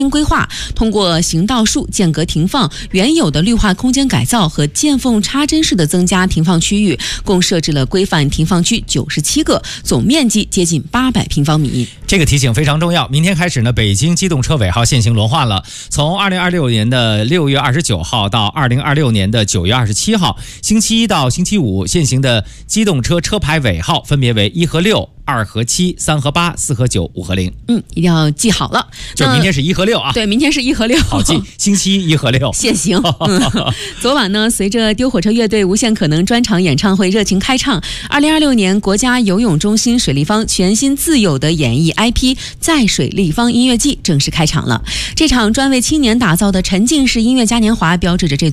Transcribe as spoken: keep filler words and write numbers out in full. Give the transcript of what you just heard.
规划，通过行道树间隔停放、原有的绿化空间改造和见缝插针式的增加停放区域，共设置了规范停放区九十七个，总面积接近八百平方米。 这个提醒非常重要。明天开始呢，北京机动车尾号限行轮换了。从二零二六年的六月二十九号到二零二六年的九月二十七号，星期一到星期五限行的机动车车牌尾号分别为一和六。二和七，三和八，四和九，五和零。 嗯，一定要记好了。 就明天是一和六啊。 对，明天是一和六。 好记，星期一和六限行。嗯、昨晚呢，随着丢火车乐队无限可能专场演唱会热情开唱，二零二六年国家游泳中心水立方全新自有的演艺 I P 在水立方音乐季正式开场了。这场专为青年打造的沉浸式音乐嘉年华，标志着这